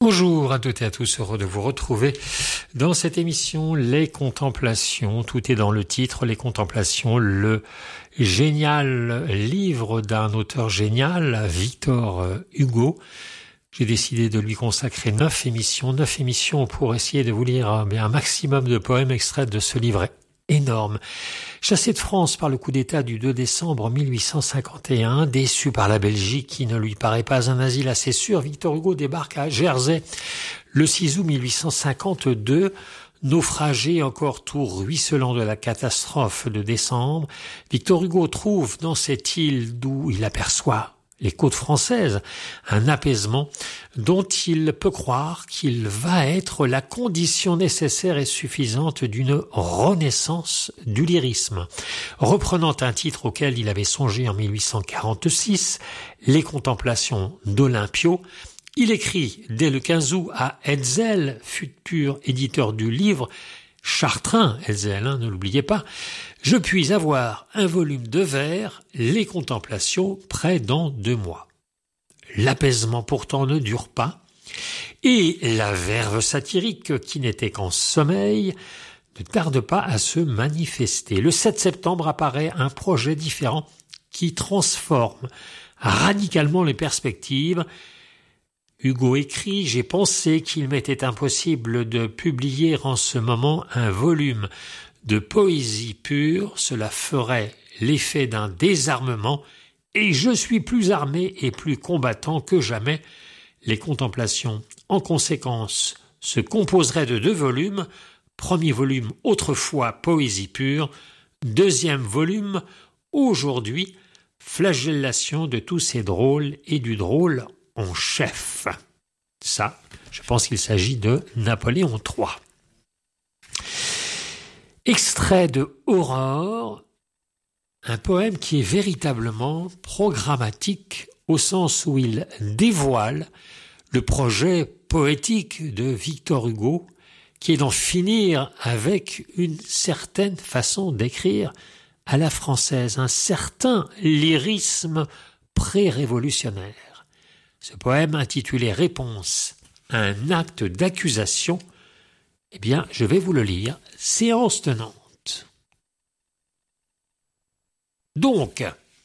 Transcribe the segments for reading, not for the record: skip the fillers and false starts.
Bonjour à toutes et à tous, heureux de vous retrouver dans cette émission Les Contemplations. Tout est dans le titre, Les Contemplations, le génial livre d'un auteur génial, Victor Hugo. J'ai décidé de lui consacrer 9 émissions pour essayer de vous lire un maximum de poèmes extraits de ce livret énorme. Chassé de France par le coup d'État du 2 décembre 1851, déçu par la Belgique qui ne lui paraît pas un asile assez sûr, Victor Hugo débarque à Jersey le 6 août 1852. Naufragé encore tout ruisselant de la catastrophe de décembre, Victor Hugo trouve dans cette île d'où il aperçoit les côtes françaises un apaisement dont il peut croire qu'il va être la condition nécessaire et suffisante d'une renaissance du lyrisme. Reprenant un titre auquel il avait songé en 1846, Les Contemplations d'Olympio, il écrit dès le 15 août à Hetzel, futur éditeur du livre, Chartrain, Hetzel, ne l'oubliez pas, je puis avoir un volume de vers, Les Contemplations, près dans 2 mois. L'apaisement pourtant ne dure pas, et la verve satirique, qui n'était qu'en sommeil, ne tarde pas à se manifester. Le 7 septembre apparaît un projet différent qui transforme radicalement les perspectives. Hugo écrit « J'ai pensé qu'il m'était impossible de publier en ce moment un volume de poésie pure, cela ferait l'effet d'un désarmement, et je suis plus armé et plus combattant que jamais. Les Contemplations, en conséquence, se composeraient de 2 volumes. Premier volume, autrefois poésie pure. Deuxième volume, aujourd'hui, flagellation de tous ces drôles et du drôle en chef. Ça, je pense qu'il s'agit de Napoléon III. Extrait de Aurore, un poème qui est véritablement programmatique au sens où il dévoile le projet poétique de Victor Hugo, qui est d'en finir avec une certaine façon d'écrire à la française, un certain lyrisme pré-révolutionnaire. Ce poème intitulé Réponse à un acte d'accusation, eh bien, je vais vous le lire, séance tenante. Donc,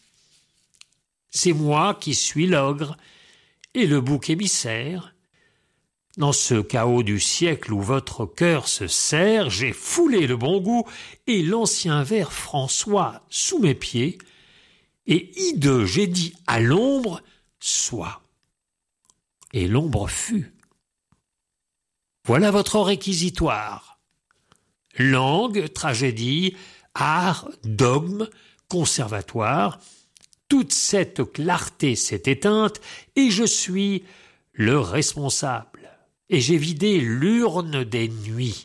c'est moi qui suis l'ogre et le bouc émissaire. Dans ce chaos du siècle où votre cœur se serre, j'ai foulé le bon goût et l'ancien vers François sous mes pieds, et hideux j'ai dit à l'ombre, sois. Et l'ombre fut. Voilà votre réquisitoire. Langue, tragédie, art, dogme, conservatoire, toute cette clarté s'est éteinte et je suis le responsable. Et j'ai vidé l'urne des nuits.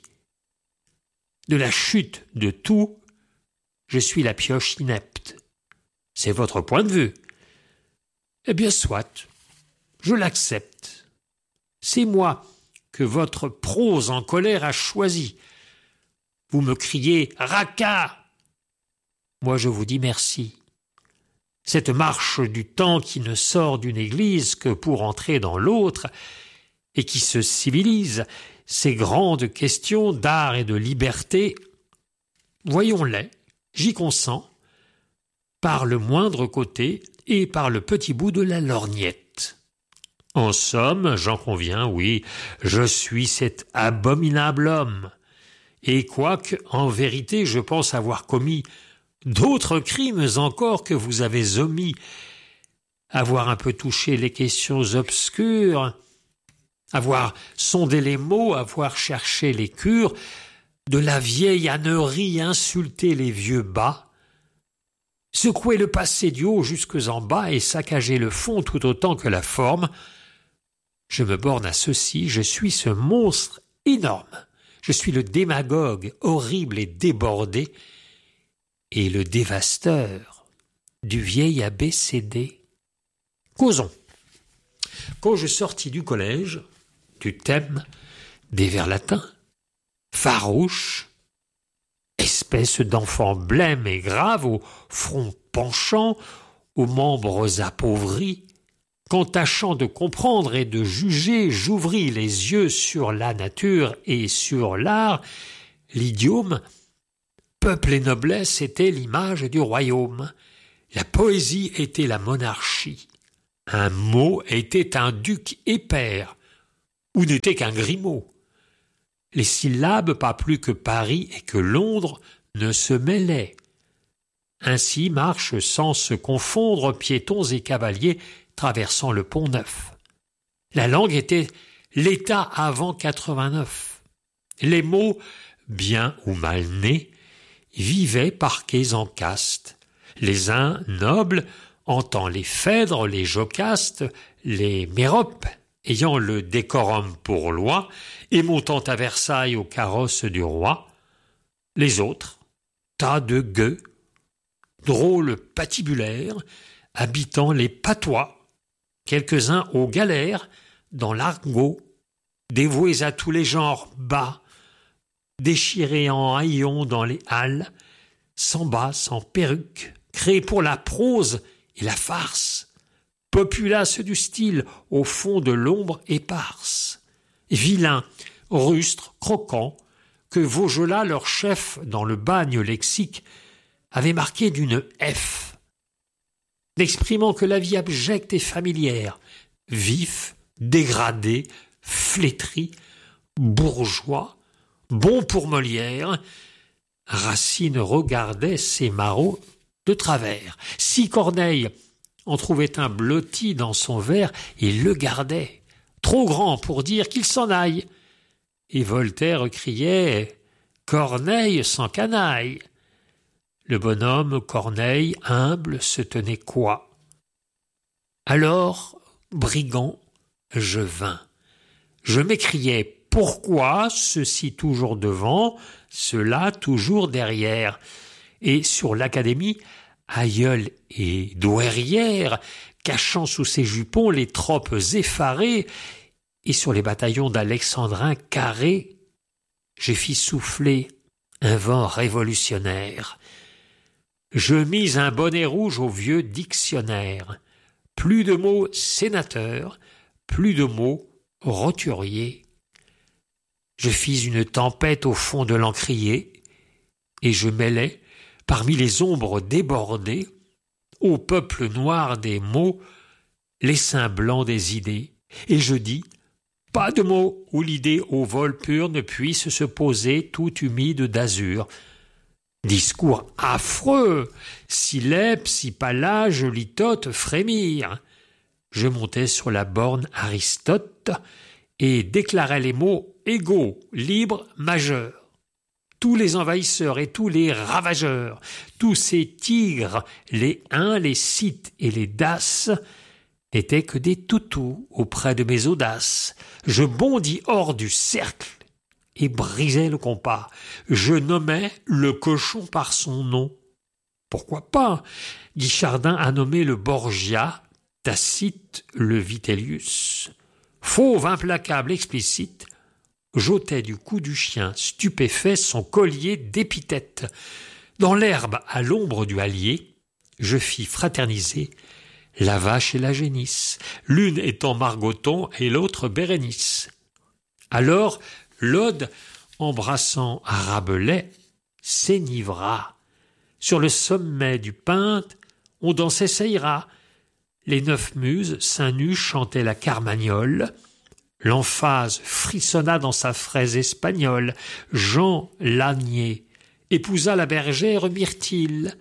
De la chute de tout, je suis la pioche inepte. C'est votre point de vue. Eh bien, soit, je l'accepte. C'est moi que votre prose en colère a choisi. Vous me criez « Raca !» Moi je vous dis merci. Cette marche du temps qui ne sort d'une église que pour entrer dans l'autre et qui se civilise, ces grandes questions d'art et de liberté, voyons-les, j'y consens, par le moindre côté et par le petit bout de la lorgnette. En somme, j'en conviens, oui, je suis cet abominable homme. Et quoique, en vérité, je pense avoir commis d'autres crimes encore que vous avez omis, avoir un peu touché les questions obscures, avoir sondé les mots, avoir cherché les cures, de la vieille ânerie insulter les vieux bas, secouer le passé du haut jusques en bas et saccager le fond tout autant que la forme. Je me borne à ceci, je suis ce monstre énorme, je suis le démagogue horrible et débordé, et le dévasteur du vieil abécédé. Causons. Quand je sortis du collège, du thème des vers latins, farouche, espèce d'enfant blême et grave, au front penchant, aux membres appauvris, qu'en tâchant de comprendre et de juger, j'ouvris les yeux sur la nature et sur l'art, l'idiome, peuple et noblesse était l'image du royaume. La poésie était la monarchie. Un mot était un duc et pair, ou n'était qu'un grimaud. Les syllabes, pas plus que Paris et que Londres, ne se mêlaient. Ainsi marchent sans se confondre piétons et cavaliers traversant le Pont-Neuf. La langue était l'état avant 89. Les mots, bien ou mal nés, vivaient parqués en castes. Les uns nobles, entend les Phèdres, les Jocastes, les Méropes, ayant le décorum pour loi, et montant à Versailles au carrosse du roi. Les autres, tas de gueux, drôles patibulaires, habitant les patois, quelques-uns aux galères, dans l'argot, dévoués à tous les genres bas, déchirés en haillons dans les halles, sans bas, sans perruque, créés pour la prose et la farce, populace du style au fond de l'ombre éparse, vilains, rustres, croquants, que Vaugelas, leur chef dans le bagne lexique, avait marqué d'une F, n'exprimant que la vie abjecte et familière, vif, dégradé, flétri, bourgeois, bon pour Molière. Racine regardait ses marauds de travers. Si Corneille en trouvait un blotti dans son verre, il le gardait, trop grand pour dire qu'il s'en aille. Et Voltaire criait « Corneille sans canaille ». Le bonhomme Corneille, humble, se tenait coi. Alors, brigand, je vins. Je m'écriai « Pourquoi ceci toujours devant, cela toujours derrière ?» Et sur l'académie, aïeul et douairière, cachant sous ses jupons les tropes effarées, et sur les bataillons d'alexandrins carrés, j'ai fit souffler un vent révolutionnaire. Je mis un bonnet rouge au vieux dictionnaire. Plus de mots sénateur, plus de mots roturier. Je fis une tempête au fond de l'encrier, et je mêlai, parmi les ombres débordées, au peuple noir des mots, l'essaim blanc des idées. Et je dis, pas de mots où l'idée au vol pur ne puisse se poser tout humide d'azur. Discours affreux, si lèpes, si palages, litotes frémirent. Je montai sur la borne Aristote et déclarai les mots égaux, libres, majeurs. Tous les envahisseurs et tous les ravageurs, tous ces tigres, les Huns, les Scythes et les Daces, n'étaient que des toutous auprès de mes audaces. Je bondis hors du cercle et brisai le compas. Je nommai le cochon par son nom. Pourquoi pas? Guichardin a nommé le Borgia, Tacite le Vitellius. Fauve, implacable, explicite, j'ôtais du cou du chien stupéfait son collier d'épithètes. Dans l'herbe, à l'ombre du hallier, je fis fraterniser la vache et la génisse, l'une étant Margoton et l'autre Bérénice. Alors, l'Aude, embrassant Rabelais, s'enivra. Sur le sommet du Pinte, on dansait ça ira. Les 9 muses, seins nus, chantaient la carmagnole. L'emphase frissonna dans sa fraise espagnole. Jean Lanier épousa la bergère Myrtille.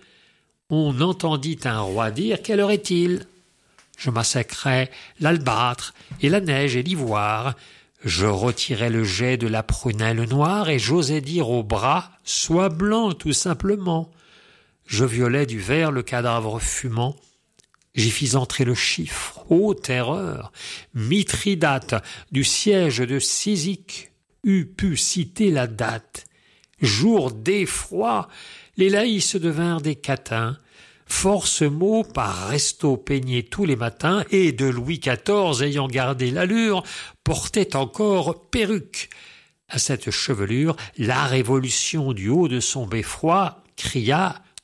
On entendit un roi dire « Quelle heure est-il » Je massacrais l'albâtre et la neige et l'ivoire. Je retirais le jet de la prunelle noire et j'osais dire au bras « Sois blanc, tout simplement ». Je violais du verre le cadavre fumant. J'y fis entrer le chiffre, ô terreur. Mithridate, du siège de Cyzique, eût pu citer la date. Jour d'effroi, les laïcs devinrent des catins. Force mot par resto peigné tous les matins, et de Louis XIV ayant gardé l'allure, portait encore perruque. À cette chevelure, la Révolution du haut de son beffroi cria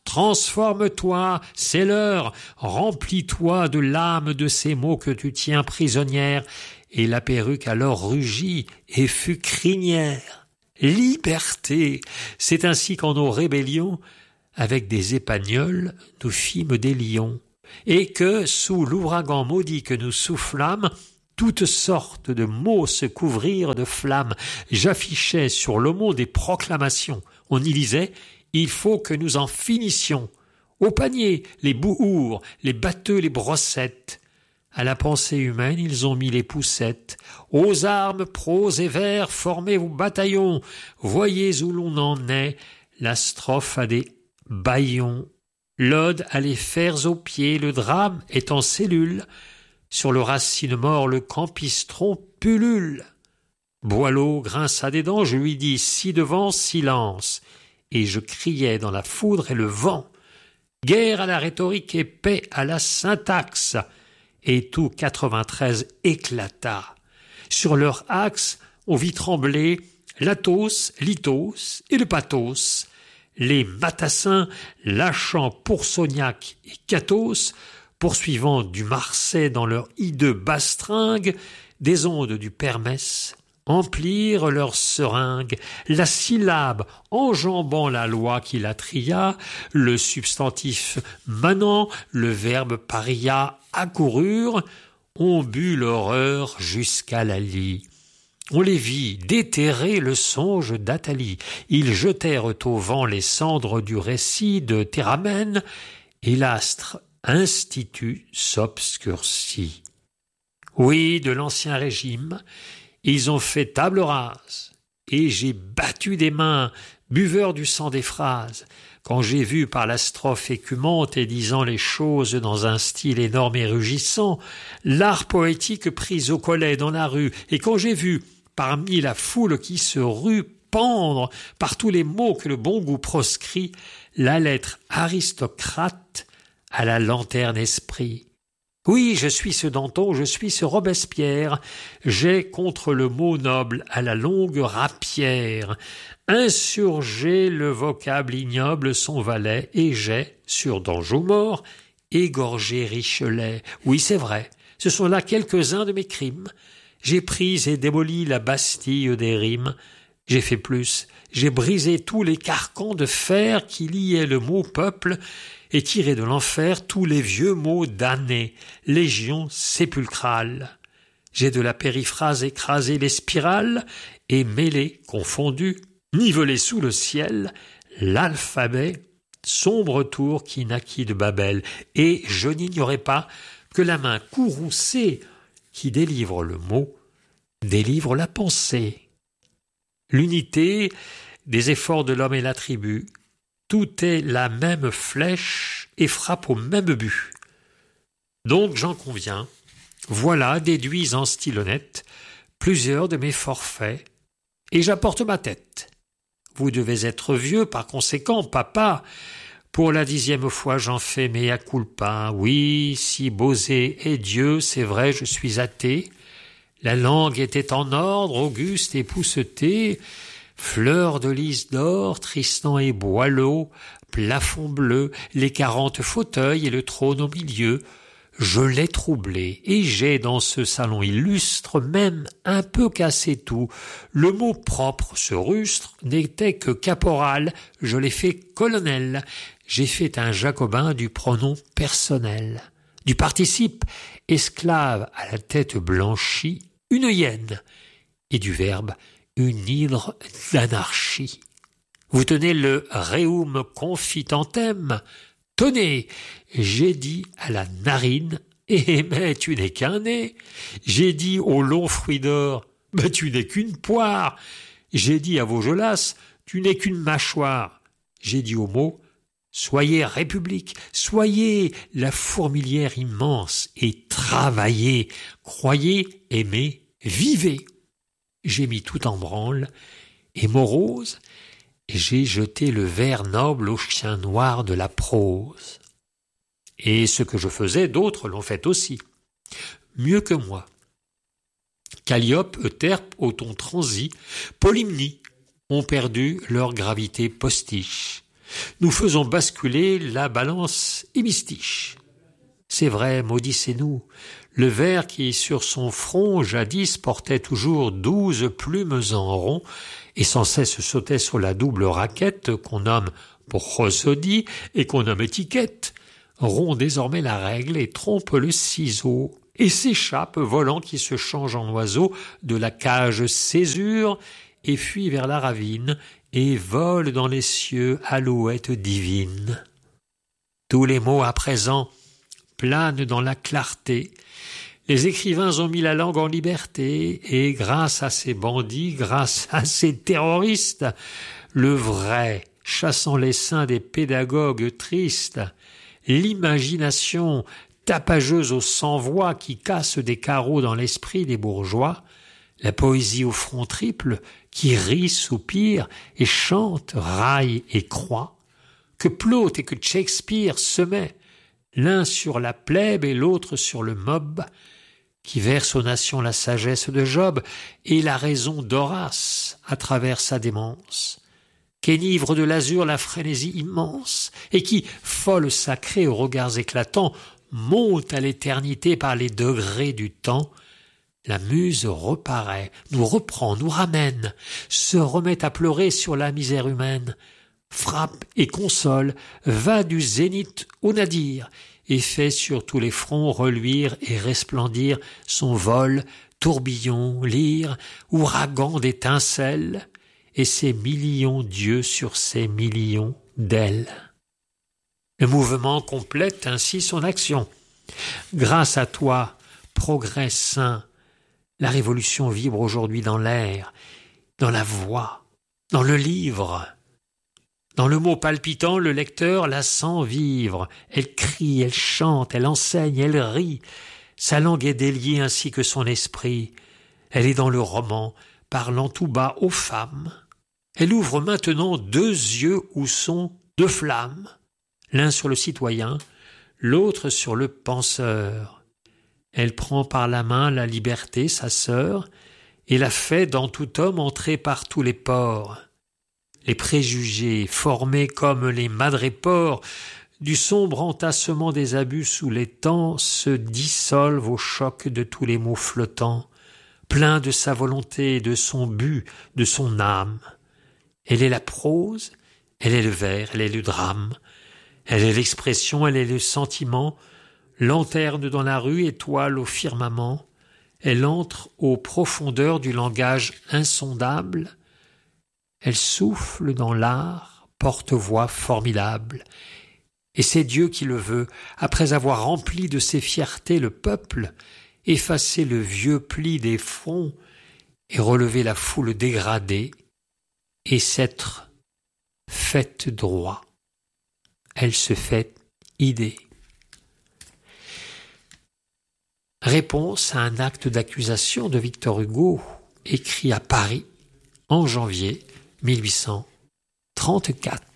Transforme-toi, c'est l'heure, remplis-toi de l'âme de ces mots que tu tiens prisonnière. Et la perruque alors rugit et fut crinière. Liberté, c'est ainsi qu'en nos rébellions, avec des épagnols, nous fîmes des lions, et que, sous l'ouragan maudit que nous soufflâmes, toutes sortes de mots se couvrirent de flammes. J'affichais sur le mot des proclamations. On y lisait « Il faut que nous en finissions ». Au panier, les bouhours, les batteux, les brossettes. À la pensée humaine, ils ont mis les poussettes. Aux armes, pros et vers, formez vos bataillons. Voyez où l'on en est. La strophe a des bâillons. L'ode a les fers aux pieds. Le drame est en cellule. Sur le racine mort, le campistron pullule. Boileau grinça des dents, je lui dis ci-devant, silence. Et je criais dans la foudre et le vent. Guerre à la rhétorique et paix à la syntaxe. Et tout 93 éclata. Sur leur axe, on vit trembler l'Athos, l'Ithos et le pathos. Les matassins, lâchant Poursognac et Cathos, poursuivant du Marseille dans leur hideux bastringue, des ondes du Permès, emplirent leurs seringues, la syllabe enjambant la loi qui la tria, le substantif manant, le verbe paria accoururent, on but l'horreur jusqu'à la lie. On les vit déterrer le songe d'Athalie. Ils jetèrent au vent les cendres du récit de Théramène, et l'astre institut s'obscurcit. Oui, de l'ancien régime, ils ont fait table rase, et j'ai battu des mains, buveur du sang des phrases, quand j'ai vu par la strophe écumante et disant les choses dans un style énorme et rugissant, l'art poétique pris au collet dans la rue, et quand j'ai vu, parmi la foule qui se rue, pendre par tous les mots que le bon goût proscrit, la lettre aristocrate à la lanterne esprit. Oui, je suis ce Danton, je suis ce Robespierre, j'ai contre le mot noble à la longue rapière insurgé le vocable ignoble son valet, et j'ai, sur Dangeau mort, égorgé Richelet. Oui, c'est vrai, ce sont là quelques-uns de mes crimes. J'ai pris et démoli la Bastille des rimes. J'ai fait plus, j'ai brisé tous les carcans de fer qui liaient le mot peuple et tiré de l'enfer tous les vieux mots damnés, légion sépulcrale. J'ai de la périphrase écrasé les spirales et mêlé, confondu, nivelé sous le ciel, l'alphabet, sombre tour qui naquit de Babel. Et je n'ignorais pas que la main courroucée qui délivre le mot délivre la pensée. L'unité des efforts de l'homme et la tribu, tout est la même flèche et frappe au même but. Donc j'en conviens, voilà déduits en style honnête plusieurs de mes forfaits, et j'apporte ma tête. Vous devez être vieux, par conséquent, papa. Pour la 10e fois j'en fais mea culpa. Oui, si Bosé est Dieu, c'est vrai, je suis athée. La langue était en ordre, auguste et poussetée, fleur de lys d'or, Tristan et Boileau, plafond bleu, les 40 fauteuils et le trône au milieu. Je l'ai troublé, et j'ai dans ce salon illustre même un peu cassé tout. Le mot propre, ce rustre, n'était que caporal, je l'ai fait colonel. J'ai fait un jacobin du pronom personnel. Du participe, esclave à la tête blanchie, une hyène, et du verbe, une hydre d'anarchie. Vous tenez le reum confitentem. Tenez, j'ai dit à la narine, mais tu n'es qu'un nez. J'ai dit au long fruit d'or, mais tu n'es qu'une poire. J'ai dit à Vaugelas, tu n'es qu'une mâchoire. J'ai dit au mot, soyez république, soyez la fourmilière immense et travaillez, croyez, aimez, vivez. J'ai mis tout en branle, et morose, j'ai jeté le vers noble au chien noir de la prose. Et ce que je faisais, d'autres l'ont fait aussi. Mieux que moi. Calliope, Euterpe, Othon transi, Polymnie ont perdu leur gravité postiche. nous faisons basculer la balance hémistiche. C'est vrai, maudissez-nous, le ver qui sur son front jadis portait toujours 12 plumes en rond et sans cesse sautait sur la double raquette qu'on nomme prosodie et qu'on nomme étiquette, rompt désormais la règle et trompe le ciseau et s'échappe, volant qui se change en oiseau de la cage césure et fuit vers la ravine et vole dans les cieux alouette divine. Tous les mots à présent planent dans la clarté. Les écrivains ont mis la langue en liberté et grâce à ces bandits, grâce à ces terroristes, le vrai, chassant les seins des pédagogues tristes, l'imagination tapageuse aux sans-voix qui casse des carreaux dans l'esprit des bourgeois, la poésie au front triple qui rit, soupire et chante, raille et croit, que Plaute et que Shakespeare semaient, l'un sur la plèbe et l'autre sur le mob, qui verse aux nations la sagesse de Job et la raison d'Horace à travers sa démence, qu'énivre de l'azur la frénésie immense, et qui, folle sacrée aux regards éclatants, monte à l'éternité par les degrés du temps. La muse reparaît, nous reprend, nous ramène, se remet à pleurer sur la misère humaine, frappe et console, va du zénith au nadir, et fait sur tous les fronts reluire et resplendir son vol, tourbillon, lyre, ouragan d'étincelles, et ses millions d'yeux sur ses millions d'ailes. Le mouvement complète ainsi son action. Grâce à toi, progrès saint, la révolution vibre aujourd'hui dans l'air, dans la voix, dans le livre. Dans le mot palpitant, le lecteur la sent vivre. Elle crie, elle chante, elle enseigne, elle rit. Sa langue est déliée ainsi que son esprit. Elle est dans le roman, parlant tout bas aux femmes. Elle ouvre maintenant 2 yeux où sont 2 flammes, l'un sur le citoyen, l'autre sur le penseur. Elle prend par la main la liberté, sa sœur, et la fait dans tout homme entrer par tous les pores. Les préjugés, formés comme les madrépores du sombre entassement des abus sous les temps, se dissolvent au choc de tous les mots flottants, pleins de sa volonté, de son but, de son âme. Elle est la prose, elle est le vers, elle est le drame, elle est l'expression, elle est le sentiment, lanterne dans la rue, étoile au firmament, elle entre aux profondeurs du langage insondable, elle souffle dans l'art, porte-voix formidable. Et c'est Dieu qui le veut, après avoir rempli de ses fiertés le peuple, effacer le vieux pli des fronts et relever la foule dégradée, et s'être faite droit. Elle se fait idée. Réponse à un acte d'accusation de Victor Hugo, écrit à Paris en janvier 1834.